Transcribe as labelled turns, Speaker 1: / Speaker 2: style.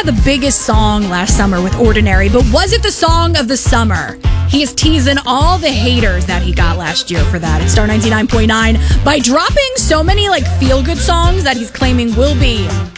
Speaker 1: had the biggest song last summer with Ordinary, but was it the song of the summer? He is teasing all the haters that he got last year for that at Star 99.9 by dropping so many feel-good songs that he's claiming will be